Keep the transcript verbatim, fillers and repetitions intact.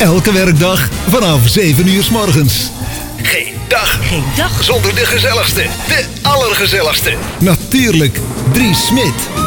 Elke werkdag vanaf zeven uur 's morgens. Geen dag. Geen dag. Zonder de gezelligste, de allergezelligste. Natuurlijk, Dries Smit.